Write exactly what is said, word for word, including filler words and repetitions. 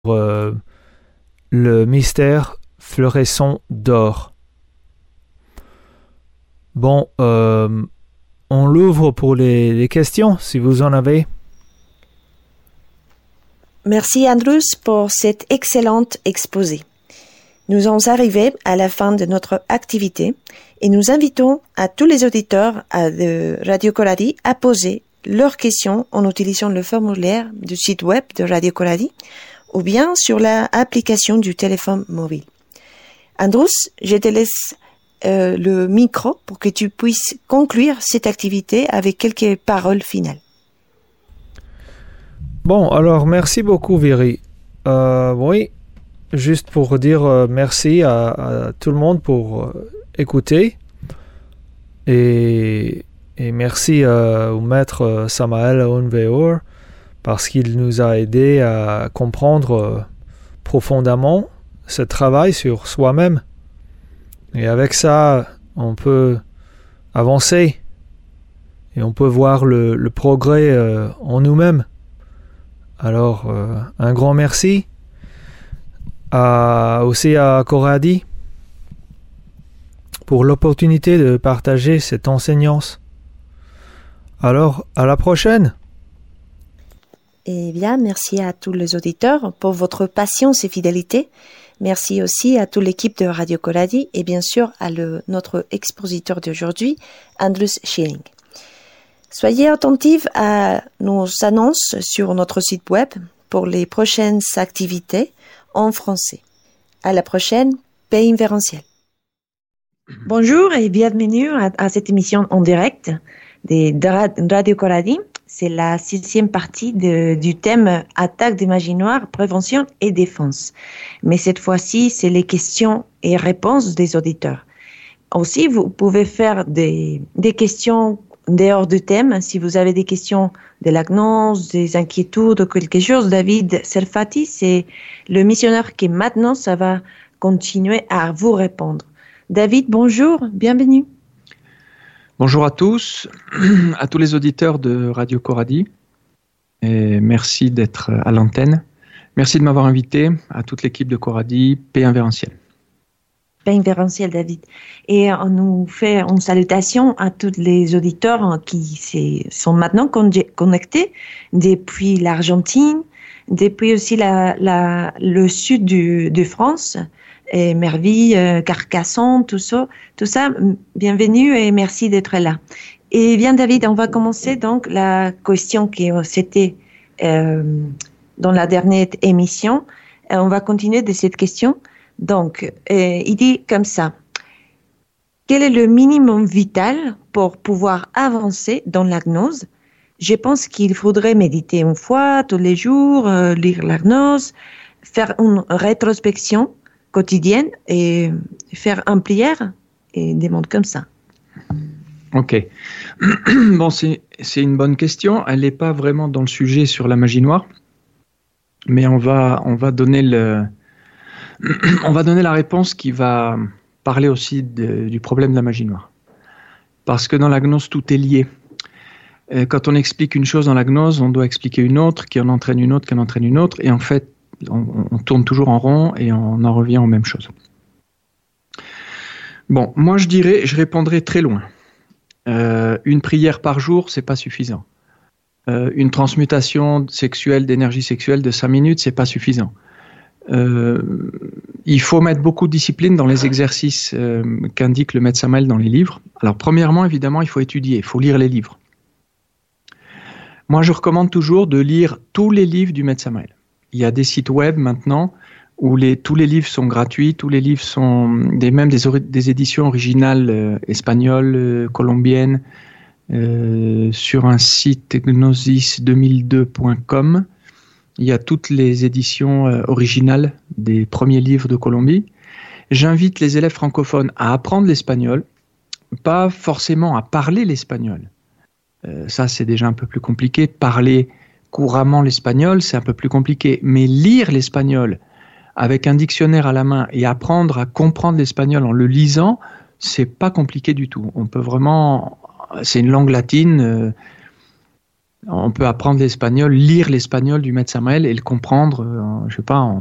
euh, le mystère fluorescent d'or. Bon, euh, on l'ouvre pour les, les questions, si vous en avez. Merci Andrus pour cet excellent exposé. Nous sommes arrivés à la fin de notre activité et nous invitons à tous les auditeurs de Radio Coradi à poser leurs questions en utilisant le formulaire du site web de Radio Coradi ou bien sur l'application du téléphone mobile. Andrus, je te laisse euh, le micro pour que tu puisses conclure cette activité avec quelques paroles finales. Bon, alors merci beaucoup Viri. Euh, oui, juste pour dire euh, merci à, à tout le monde pour euh, écouter et, et merci euh, au maître euh, Samael Onveor parce qu'il nous a aidé à comprendre euh, profondément ce travail sur soi-même. Et avec ça, on peut avancer et on peut voir le, le progrès euh, en nous-mêmes. Alors, euh, un grand merci à, aussi à Coradi pour l'opportunité de partager cette enseignance. Alors, à la prochaine! Eh bien, merci à tous les auditeurs pour votre patience et fidélité. Merci aussi à toute l'équipe de Radio Coradi et bien sûr à le, notre expositeur d'aujourd'hui, Andrus Schilling. Soyez attentifs à nos annonces sur notre site web pour les prochaines activités en français. À la prochaine, paix invérentielle. Bonjour et bienvenue à, à cette émission en direct de, de Radio Coradi. C'est la sixième partie de, du thème attaque des magies noires, prévention et défense. Mais cette fois-ci, c'est les questions et réponses des auditeurs. Aussi, vous pouvez faire des, des questions dehors du thème. Si vous avez des questions de la gnose, des inquiétudes ou quelque chose, David Serfati, c'est le missionnaire qui maintenant, ça va continuer à vous répondre. David, bonjour, bienvenue. Bonjour à tous, à tous les auditeurs de Radio Coradi, et merci d'être à l'antenne. Merci de m'avoir invité, à toute l'équipe de Coradi, paix invérentielle. Paix invérentielle, David. Et on nous fait une salutation à tous les auditeurs qui sont maintenant connectés depuis l'Argentine, depuis aussi la, la, le sud du, de France, et Merville, euh, Carcassonne, tout ça, tout ça, bienvenue et merci d'être là. Et bien David, on va commencer donc la question qui c'était euh, dans la dernière émission. Euh, on va continuer de cette question. Donc, euh, il dit comme ça. Quel est le minimum vital pour pouvoir avancer dans la gnose? Je pense qu'il faudrait méditer une fois tous les jours, euh, lire la gnose, faire une rétrospection quotidienne et faire une prière et des mondes comme ça. Ok. Bon, c'est, c'est une bonne question. Elle n'est pas vraiment dans le sujet sur la magie noire, mais on va, on va donner le, on va donner la réponse qui va parler aussi de, du problème de la magie noire. Parce que dans la gnose, tout est lié. Quand on explique une chose dans la gnose, on doit expliquer une autre, qui en entraîne une autre, qui en entraîne une autre, et en fait, On, on tourne toujours en rond et on en revient aux mêmes choses. Bon, moi je dirais, je répondrai très loin. Euh, une prière par jour, c'est pas suffisant. Euh, une transmutation sexuelle, d'énergie sexuelle de cinq minutes, c'est pas suffisant. Euh, il faut mettre beaucoup de discipline dans les exercices euh, qu'indique le maître Samael dans les livres. Alors premièrement, évidemment, il faut étudier, il faut lire les livres. Moi je recommande toujours de lire tous les livres du maître Samael. Il y a des sites web maintenant où les, tous les livres sont gratuits, tous les livres sont des, même des, des éditions originales euh, espagnoles, euh, colombiennes, euh, sur un site gnosis deux mille deux point com. Il y a toutes les éditions euh, originales des premiers livres de Colombie. J'invite les élèves francophones à apprendre l'espagnol, pas forcément à parler l'espagnol. Euh, ça, c'est déjà un peu plus compliqué. Parler couramment l'espagnol, c'est un peu plus compliqué, mais lire l'espagnol avec un dictionnaire à la main et apprendre à comprendre l'espagnol en le lisant, c'est pas compliqué du tout. On peut vraiment, c'est une langue latine, euh, On peut apprendre l'espagnol, lire l'espagnol du Maître Samael et le comprendre, euh, je sais pas, en